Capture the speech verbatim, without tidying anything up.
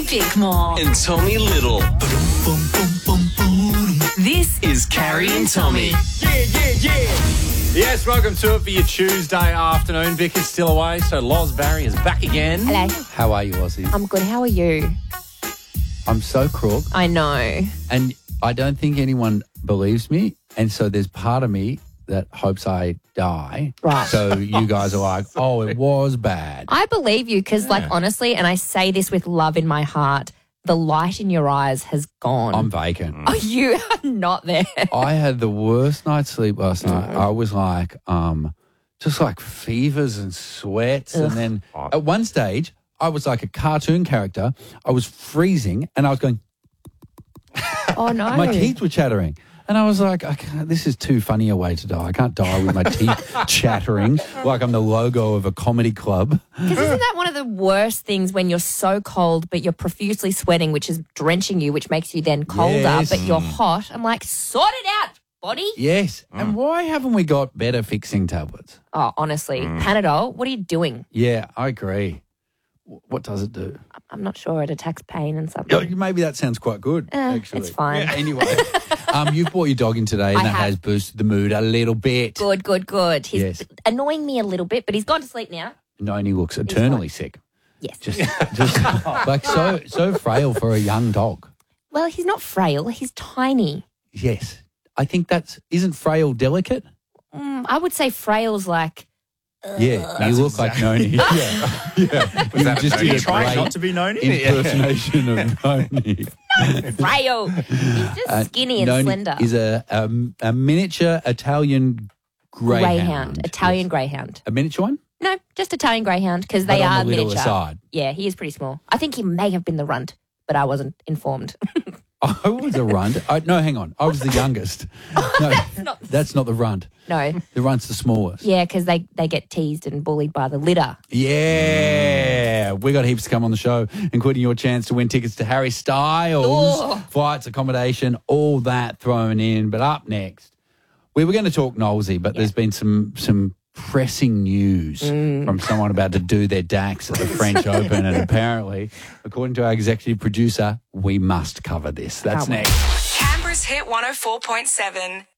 Bickmore. And Tommy Little. This is Carrie and Tommy. Yeah, yeah, yeah. Yes, welcome to it for your Tuesday afternoon. Vic is still away, so Loz Barry is back again. Hello. How are you, Ozzy? I'm good. How are you? I'm so crook, I know. and I don't think anyone believes me, and so there's part of me that hopes I die. Right. So you guys are like, oh, it was bad. I believe you because, like, honestly, and I say this with love in my heart, the light in your eyes has gone. I'm vacant. Oh, you are not there. I had the worst night's sleep last night. I was like, um, just like fevers and sweats. And then at one stage, I was like a cartoon character. I was freezing and I was going, Oh, no. my teeth were chattering. And I was like, I can't, this is too funny a way to die. I can't die with my teeth chattering like I'm the logo of a comedy club. Because isn't that one of the worst things when you're so cold but you're profusely sweating, which is drenching you, which makes you then colder, Yes. but you're hot? I'm like, sort it out, body. Yes. And why haven't we got better fixing tablets? Oh, honestly, Panadol, what are you doing? Yeah, I agree. W- What does it do? I'm not sure. It attacks pain and something. Oh, maybe that sounds quite good, Eh, actually. it's fine. Anyway, um, you've brought your dog in today and I that have. has boosted the mood a little bit. Good, good, good. He's Yes. annoying me a little bit, but he's gone to sleep now. No, and he looks eternally sick. Yes. Just, just like so, so frail for a young dog. Well, he's not frail. He's tiny. Yes. I think that's, isn't frail delicate? Mm, I would say frail's like, Yeah, you look like Noni. yeah, yeah. You just Are you did a trying great not to be known? impersonation of Noni. frail. He's just Uh, skinny and Noni slender. is a, um, a miniature Italian greyhound. Greyhound. Italian Yes. greyhound. A miniature one? No, just Italian greyhound because But they on are the littler miniature. side. Yeah, he is pretty small. I think he may have been the runt, but I wasn't informed. I was a runt. I, no, hang on. I was the youngest. No, not- that's not the runt. No. The runt's the smallest. Yeah, because they, they get teased and bullied by the litter. Yeah. We got heaps to come on the show, including your chance to win tickets to Harry Styles, Oh. flights, accommodation, all that thrown in. But up next, we were going to talk Knowlesy, but there's been some some pressing news Mm. from someone about to do their dax at the French Open. And apparently, according to our executive producer, we must cover this. That's Can't wait. next. Canberra's Hit one oh four point seven.